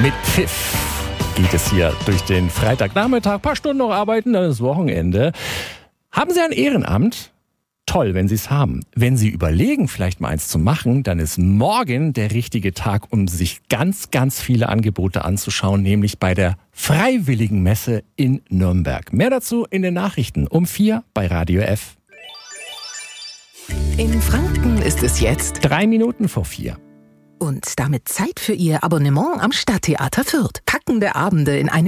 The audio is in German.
Mit Pfiff geht es hier durch den Freitagnachmittag. Ein paar Stunden noch arbeiten, dann ist Wochenende. Haben Sie ein Ehrenamt? Toll, wenn Sie es haben. Wenn Sie überlegen, vielleicht mal eins zu machen, dann ist morgen der richtige Tag, um sich ganz, ganz viele Angebote anzuschauen, nämlich bei der Freiwilligenmesse in Nürnberg. Mehr dazu in den Nachrichten um 4 bei Radio F. In Franken ist es jetzt 3 Minuten vor 4. und damit Zeit für Ihr Abonnement am Stadttheater Fürth. Packende Abende in einem